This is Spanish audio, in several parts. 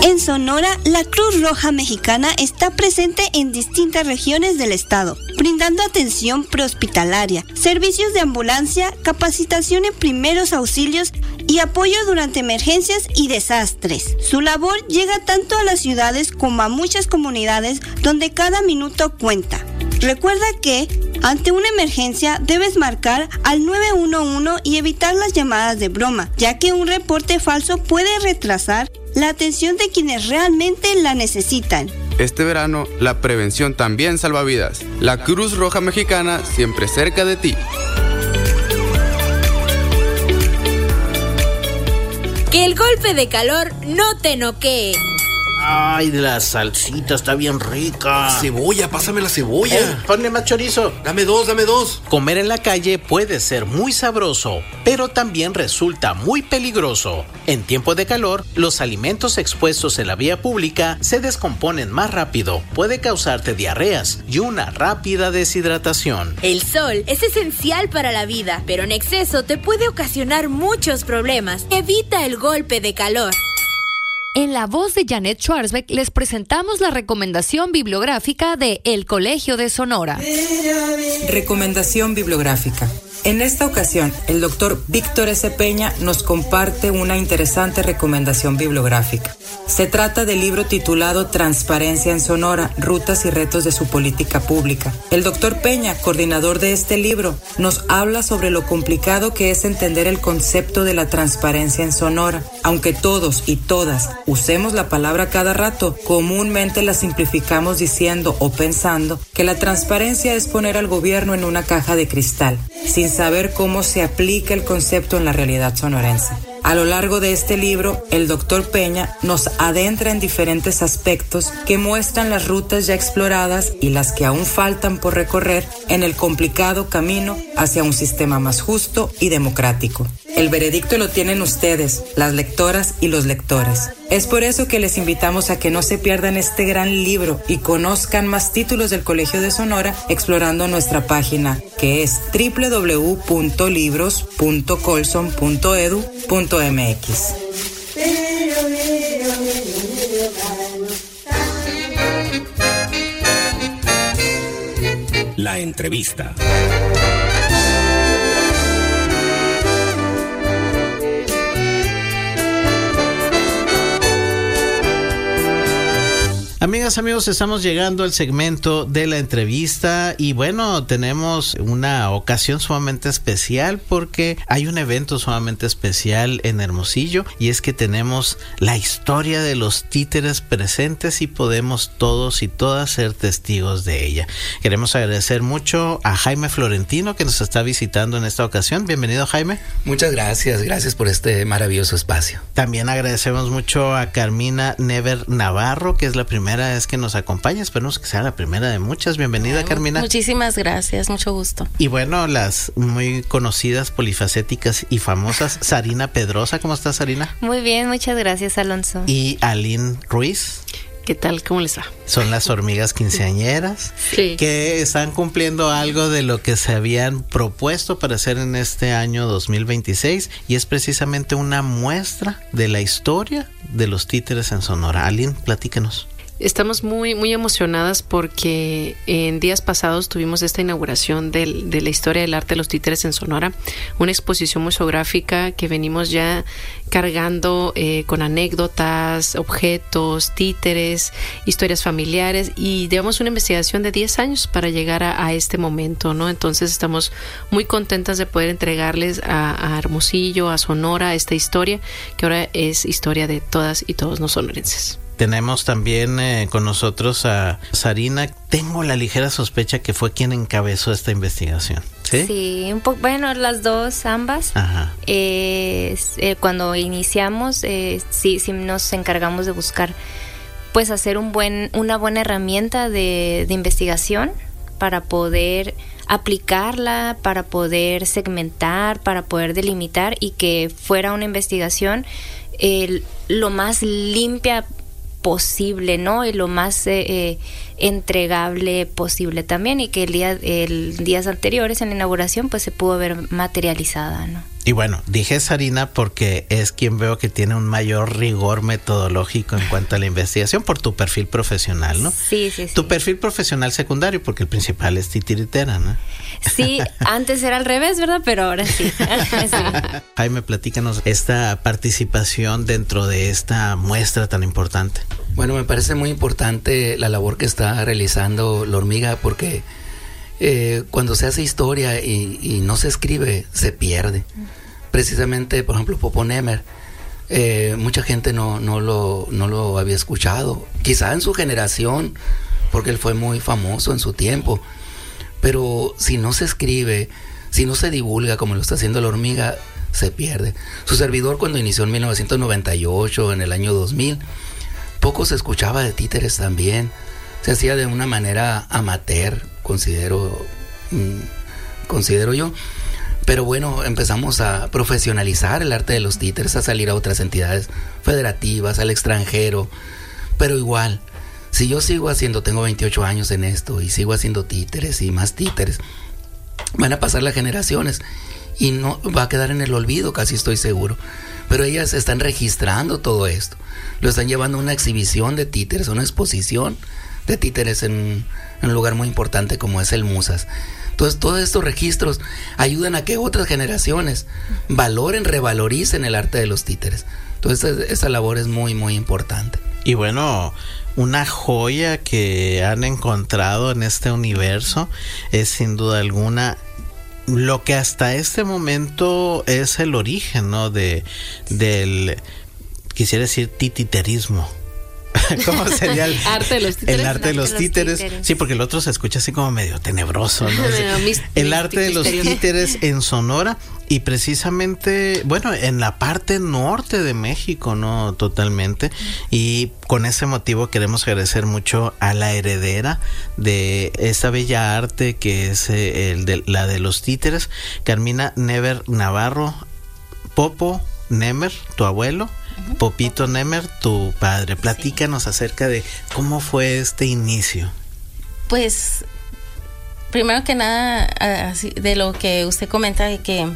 En Sonora, la Cruz Roja Mexicana está presente en distintas regiones del estado, brindando atención prehospitalaria, servicios de ambulancia, capacitación en primeros auxilios y apoyo durante emergencias y desastres. Su labor llega tanto a las ciudades como a muchas comunidades donde cada minuto cuenta. Recuerda que, ante una emergencia, debes marcar al 911 y evitar las llamadas de broma, ya que un reporte falso puede retrasar la atención de quienes realmente la necesitan. Este verano, la prevención también salva vidas. La Cruz Roja Mexicana, siempre cerca de ti. Que el golpe de calor no te noquee. Ay, la salsita está bien rica. Cebolla, pásame la cebolla. Ponle más chorizo. Dame dos. Comer en la calle puede ser muy sabroso, pero también resulta muy peligroso. En tiempo de calor, los alimentos expuestos en la vía pública se descomponen más rápido. Puede causarte diarreas y una rápida deshidratación. El sol es esencial para la vida, pero en exceso te puede ocasionar muchos problemas. Evita el golpe de calor. En la voz de Janet Schwarzbeck les presentamos la recomendación bibliográfica de El Colegio de Sonora. Recomendación bibliográfica. En esta ocasión, el doctor Víctor S. Peña nos comparte una interesante recomendación bibliográfica. Se trata del libro titulado Transparencia en Sonora, rutas y retos de su política pública. El doctor Peña, coordinador de este libro, nos habla sobre lo complicado que es entender el concepto de la transparencia en Sonora. Aunque todos y todas usemos la palabra cada rato, comúnmente la simplificamos diciendo o pensando que la transparencia es poner al gobierno en una caja de cristal, sin saber cómo se aplica el concepto en la realidad sonorense. A lo largo de este libro, el doctor Peña nos adentra en diferentes aspectos que muestran las rutas ya exploradas y las que aún faltan por recorrer en el complicado camino hacia un sistema más justo y democrático. El veredicto lo tienen ustedes, las lectoras y los lectores. Es por eso que les invitamos a que no se pierdan este gran libro y conozcan más títulos del Colegio de Sonora explorando nuestra página, que es www.libros.colson.edu.mx. La entrevista. Amigas, amigos, estamos llegando al segmento de la entrevista y bueno, tenemos una ocasión sumamente especial porque hay un evento sumamente especial en Hermosillo y es que tenemos la historia de los títeres presentes y podemos todos y todas ser testigos de ella. Queremos agradecer mucho a Jaime Florentino que nos está visitando en esta ocasión. Bienvenido, Jaime. Muchas gracias por este maravilloso espacio. También agradecemos mucho a Carmina Never Navarro, que es la primera vez que nos acompaña, esperemos que sea la primera de muchas. Bienvenida, Carmina. Muchísimas gracias, mucho gusto. Y bueno, las muy conocidas, polifacéticas y famosas, Sarina Pedrosa. ¿Cómo estás, Sarina? Muy bien, muchas gracias, Alonso. Y Aline Ruiz. ¿Qué tal? ¿Cómo les va? Son las hormigas quinceañeras, sí, que están cumpliendo algo de lo que se habían propuesto para hacer en este año 2026 y es precisamente una muestra de la historia de los títeres en Sonora. Aline, platícanos. Estamos muy emocionadas porque en días pasados tuvimos esta inauguración de la historia del arte de los títeres en Sonora, una exposición museográfica que venimos ya cargando con anécdotas, objetos, títeres, historias familiares y llevamos una investigación de 10 años para llegar a este momento, ¿no? Entonces estamos muy contentas de poder entregarles a Hermosillo, a Sonora, esta historia que ahora es historia de todas y todos los sonorenses. Tenemos también con nosotros a Sarina. Tengo la ligera sospecha que fue quien encabezó esta investigación. Sí, sí, bueno, las dos, ambas. Ajá. Cuando iniciamos, sí nos encargamos de buscar, pues, hacer una buena herramienta de investigación para poder aplicarla, para poder segmentar, para poder delimitar y que fuera una investigación lo más limpia posible, ¿no? Y lo más entregable posible también y que días anteriores en la inauguración pues se pudo ver materializada, ¿no? Y bueno, dije Sarina porque es quien veo que tiene un mayor rigor metodológico en cuanto a la investigación por tu perfil profesional, ¿no? Sí. Tu perfil profesional secundario, porque el principal es titiritera, ¿no? Sí, antes era al revés, ¿verdad? Pero ahora sí. Jaime, platícanos esta participación dentro de esta muestra tan importante. Bueno, me parece muy importante la labor que está realizando la hormiga porque cuando se hace historia y no se escribe, se pierde. Precisamente, por ejemplo, Popo Némer, mucha gente no lo había escuchado, quizá en su generación, porque él fue muy famoso en su tiempo, pero si no se escribe, si no se divulga como lo está haciendo la hormiga, se pierde. Su servidor, cuando inició en 1998, en el año 2000, poco se escuchaba de títeres también, se hacía de una manera amateur, considero yo, pero bueno, empezamos a profesionalizar el arte de los títeres, a salir a otras entidades federativas, al extranjero, pero igual, si yo sigo haciendo, tengo 28 años en esto y sigo haciendo títeres y más títeres, van a pasar las generaciones y no va a quedar en el olvido, casi estoy seguro, pero ellas están registrando todo esto, lo están llevando a una exhibición de títeres, a una exposición de títeres en un lugar muy importante como es el Musas. Entonces todos estos registros ayudan a que otras generaciones valoren, revaloricen el arte de los títeres. Entonces esa labor es muy muy importante. Y bueno, una joya que han encontrado en este universo es sin duda alguna lo que hasta este momento es el origen, ¿no? del, quisiera decir, tititerismo. ¿Cómo sería el arte de los títeres? El arte de los títeres. Sí, porque el otro se escucha así como medio tenebroso, ¿no? El arte de los títeres en Sonora y precisamente, bueno, en la parte norte de México, ¿no? Totalmente. Y con ese motivo queremos agradecer mucho a la heredera de esta bella arte que es la de los títeres, Carmina Némer Navarro. Popo Némer, tu abuelo, Popito Némer, tu padre. Platícanos acerca de cómo fue este inicio. Pues, primero que nada, de lo que usted comenta de que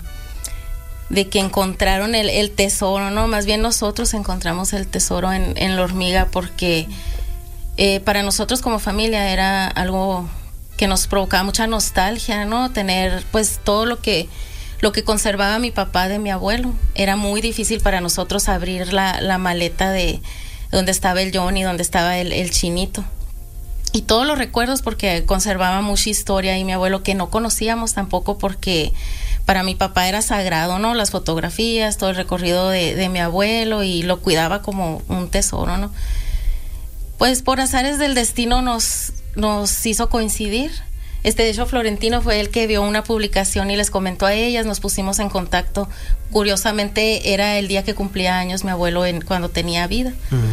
encontraron el tesoro, ¿no? Más bien nosotros encontramos el tesoro en la hormiga porque para nosotros como familia era algo que nos provocaba mucha nostalgia, ¿no? Tener pues todo lo que conservaba mi papá de mi abuelo. Era muy difícil para nosotros abrir la maleta de donde estaba el Johnny, donde estaba el Chinito. Y todos los recuerdos porque conservaba mucha historia y mi abuelo que no conocíamos tampoco porque para mi papá era sagrado, ¿no? Las fotografías, todo el recorrido de mi abuelo y lo cuidaba como un tesoro, ¿no? Pues por azares del destino nos hizo coincidir. De hecho, Florentino fue el que vio una publicación y les comentó a ellas, nos pusimos en contacto. Curiosamente, era el día que cumplía años mi abuelo cuando tenía vida.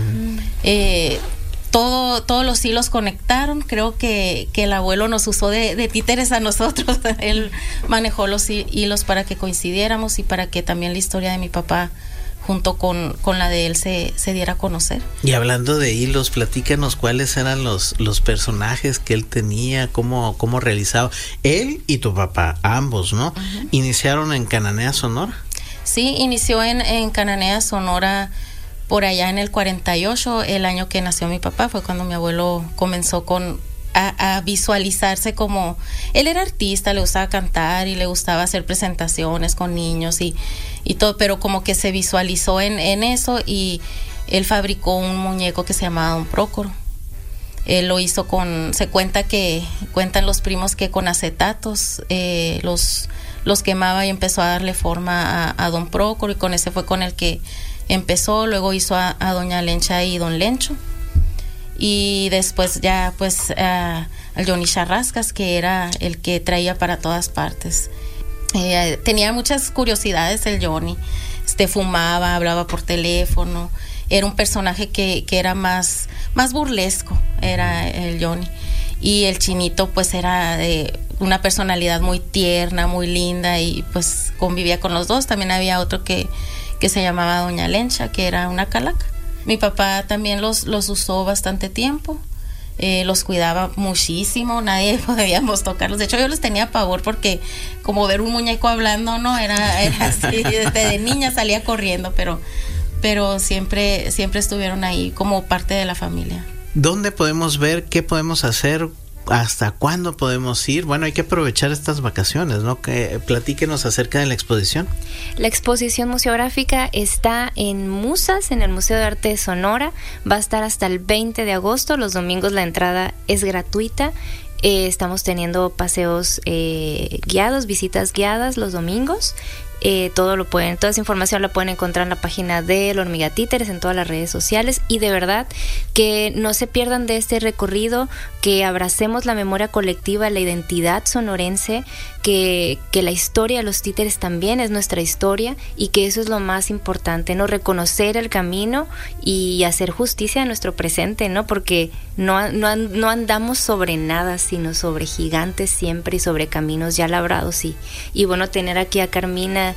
Todos los hilos conectaron. Creo que el abuelo nos usó de títeres a nosotros. Él manejó los hilos para que coincidiéramos y para que también la historia de mi papá junto con la de él se diera a conocer. Y hablando de hilos, platícanos cuáles eran los personajes que él tenía, cómo realizaba. Él y tu papá, ambos, ¿no? Uh-huh. ¿Iniciaron en Cananea, Sonora? Sí, inició en Cananea, Sonora, por allá en el 48, el año que nació mi papá, fue cuando mi abuelo comenzó a visualizarse como... Él era artista, le gustaba cantar y le gustaba hacer presentaciones con niños y todo, pero como que se visualizó en eso y él fabricó un muñeco que se llamaba Don Prócoro. Él lo hizo cuentan los primos que con acetatos los quemaba y empezó a darle forma a Don Prócoro y con ese fue con el que empezó. Luego hizo a Doña Lencha y Don Lencho. Y después ya pues al Johnny Charrascas, que era el que traía para todas partes. Tenía muchas curiosidades el Johnny. Fumaba, hablaba por teléfono. Era un personaje que era más burlesco, era el Johnny. Y el Chinito pues era de una personalidad muy tierna, muy linda y pues convivía con los dos. También había otro que se llamaba Doña Lencha, que era una calaca. Mi papá también los usó bastante tiempo. los cuidaba muchísimo, nadie podíamos tocarlos. De hecho, yo les tenía pavor porque como ver un muñeco hablando, no, era así, desde niña salía corriendo, pero siempre estuvieron ahí como parte de la familia. ¿Dónde podemos ver? ¿Qué podemos hacer? ¿Hasta cuándo podemos ir? Bueno, hay que aprovechar estas vacaciones, ¿no? Platíquenos acerca de la exposición. La exposición museográfica está en Musas, en el Museo de Arte de Sonora. Va a estar hasta el 20 de agosto. Los domingos la entrada es gratuita. Estamos teniendo paseos guiados, visitas guiadas los domingos. Toda esa información la pueden encontrar en la página de La Hormiga Títeres, en todas las redes sociales, y de verdad que no se pierdan de este recorrido, que abracemos la memoria colectiva, la identidad sonorense, que la historia de los títeres también es nuestra historia, y que eso es lo más importante, ¿no? Reconocer el camino y hacer justicia a nuestro presente, ¿no? Porque no andamos sobre nada, sino sobre gigantes siempre y sobre caminos ya labrados, y bueno, tener aquí a Carmina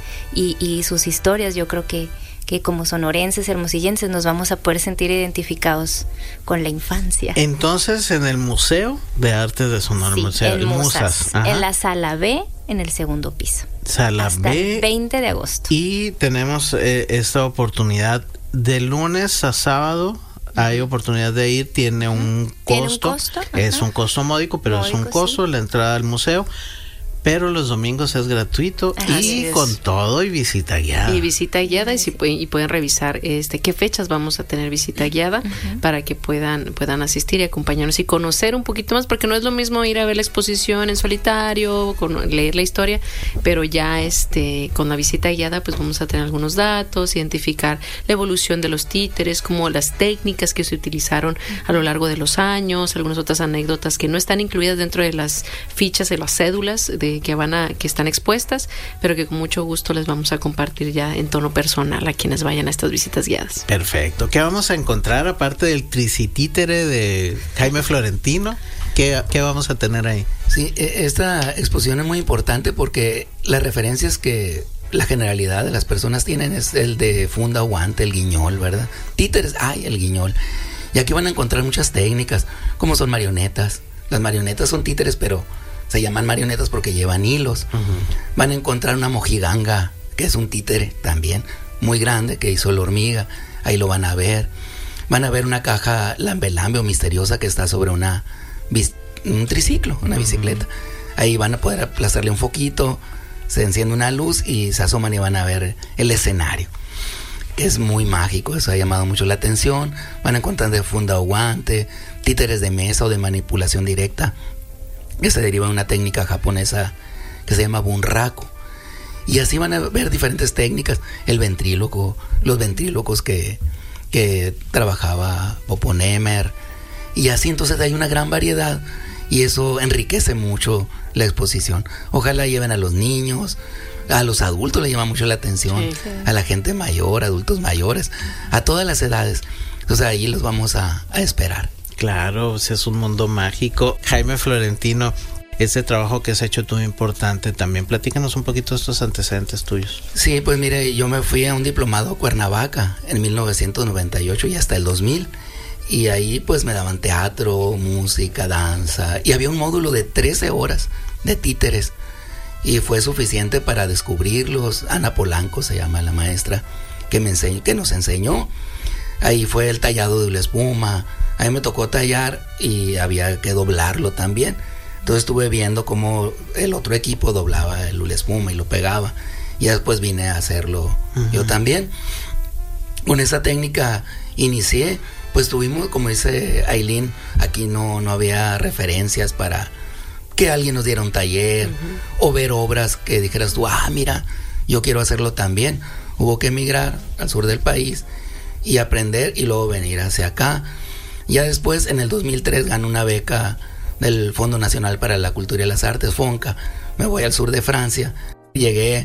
y sus historias, yo creo que como sonorenses, hermosillenses, nos vamos a poder sentir identificados con la infancia. Entonces, en el Museo de Arte de Sonora, sí, en Musas, en la sala B, en el segundo piso. Sala hasta B. El 20 de agosto. Y tenemos esta oportunidad de lunes a sábado. Hay oportunidad de ir, tiene un costo. Es un costo módico, pero módico, es un costo, sí, la entrada al museo. Pero los domingos es gratuito. Así es. Con todo y visita guiada. Y visita guiada, y pueden revisar qué fechas vamos a tener visita guiada, para que puedan asistir y acompañarnos y conocer un poquito más, porque no es lo mismo ir a ver la exposición en solitario, leer la historia, pero ya con la visita guiada pues vamos a tener algunos datos, identificar la evolución de los títeres, como las técnicas que se utilizaron a lo largo de los años, algunas otras anécdotas que no están incluidas dentro de las fichas de las cédulas que están expuestas, pero que con mucho gusto les vamos a compartir ya en tono personal a quienes vayan a estas visitas guiadas. Perfecto. ¿Qué vamos a encontrar aparte del tricitítere de Jaime Florentino? ¿Qué vamos a tener ahí? Sí, esta exposición es muy importante porque las referencias que la generalidad de las personas tienen es el de funda o guante, el guiñol, ¿verdad? Títeres, el guiñol. Y aquí van a encontrar muchas técnicas, como son marionetas. Las marionetas son títeres, pero se llaman marionetas porque llevan hilos. Van a encontrar una mojiganga, que es un títere también, muy grande, que hizo La Hormiga. Ahí lo van a ver. Van a ver una caja lambe o misteriosa que está sobre un triciclo, una bicicleta. Ahí van a poder aplazarle un foquito, se enciende una luz y se asoman y van a ver el escenario, que es muy mágico. Eso ha llamado mucho la atención. Van a encontrar de funda o guante, títeres de mesa o de manipulación directa, que se deriva de una técnica japonesa que se llama bunraku. Y así van a ver diferentes técnicas. El ventríloco, los ventrílocos que trabajaba Poponemer. Y así entonces hay una gran variedad, y eso enriquece mucho la exposición. Ojalá lleven a los niños, a los adultos les llama mucho la atención, sí. A la gente mayor, adultos mayores, a todas las edades. Entonces ahí los vamos a esperar. Claro, es un mundo mágico. Jaime Florentino, ese trabajo que has hecho tú importante también. Platícanos un poquito de estos antecedentes tuyos. Sí, pues mire, yo me fui a un diplomado a Cuernavaca en 1998 y hasta el 2000. Y ahí pues me daban teatro, música, danza. Y había un módulo de 13 horas de títeres. Y fue suficiente para descubrirlos. Ana Polanco se llama la maestra que nos enseñó. Ahí fue el tallado de hula espuma. A mí me tocó tallar y había que doblarlo también. Entonces estuve viendo cómo el otro equipo doblaba el hula espuma y lo pegaba. Y después vine a hacerlo yo también. Con esa técnica inicié. Pues tuvimos, como dice Aileen, aquí no había referencias para que alguien nos diera un taller o ver obras que dijeras tú, mira, yo quiero hacerlo también. Hubo que emigrar al sur del país y aprender y luego venir hacia acá. Ya después, en el 2003, gano una beca del Fondo Nacional para la Cultura y las Artes, FONCA. Me voy al sur de Francia. Llegué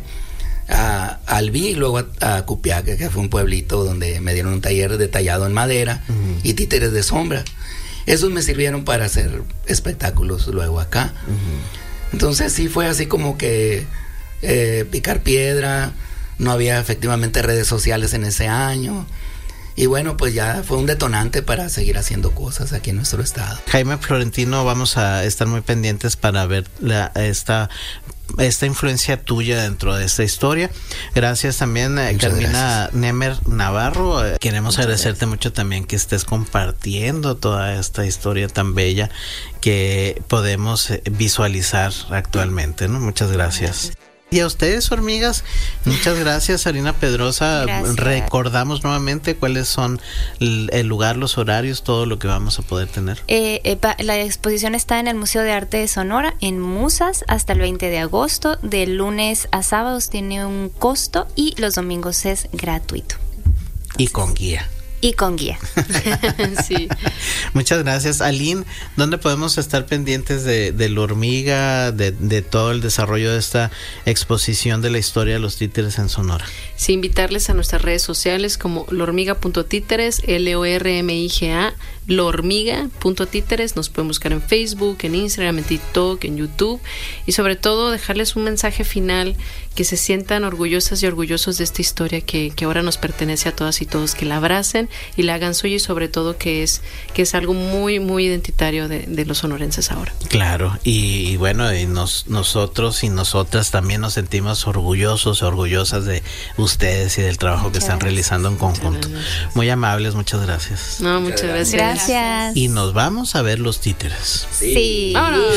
a Albi y luego a Cupiaca, que fue un pueblito donde me dieron un taller de tallado en madera y títeres de sombra. Esos me sirvieron para hacer espectáculos luego acá. Entonces sí fue así como que picar piedra. No había efectivamente redes sociales en ese año. Y bueno, pues ya fue un detonante para seguir haciendo cosas aquí en nuestro estado. Jaime Florentino, vamos a estar muy pendientes para ver esta influencia tuya dentro de esta historia. Gracias también, Carmina Nemer Navarro. Queremos agradecerte mucho también que estés compartiendo toda esta historia tan bella que podemos visualizar actualmente, ¿no? Muchas gracias. Y a ustedes, hormigas, muchas gracias, Arina Pedrosa. Gracias. Recordamos nuevamente cuáles son el lugar, los horarios, todo lo que vamos a poder tener. La exposición está en el Museo de Arte de Sonora, en Musas, hasta el 20 de agosto. De lunes a sábados tiene un costo y los domingos es gratuito. Y con guía. Y con guía. Sí. Muchas gracias. Aline, ¿dónde podemos estar pendientes de la hormiga, de todo el desarrollo de esta exposición de la historia de los títeres en Sonora? Sí, invitarles a nuestras redes sociales como lormiga.títeres, LORMIGA, lormiga.títeres. Nos pueden buscar en Facebook, en Instagram, en TikTok, en YouTube, y sobre todo dejarles un mensaje final, que se sientan orgullosas y orgullosos de esta historia que ahora nos pertenece a todas y todos, que la abracen y la hagan suya, y sobre todo que es algo muy, muy identitario de los sonorenses ahora. Claro, y bueno, y nosotros y nosotras también nos sentimos orgullosos y orgullosas de ustedes y del trabajo que están realizando en conjunto. Muy amables, muchas gracias. No, muchas gracias. Gracias. Y nos vamos a ver los títeres. Sí.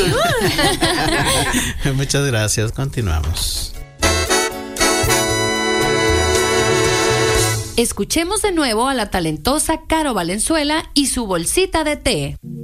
Muchas gracias, continuamos. Escuchemos de nuevo a la talentosa Caro Valenzuela y su bolsita de té.